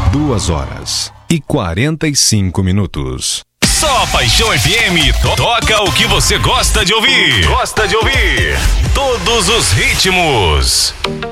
2h45. Só a Paixão FM toca o que você gosta de ouvir. Todos os ritmos.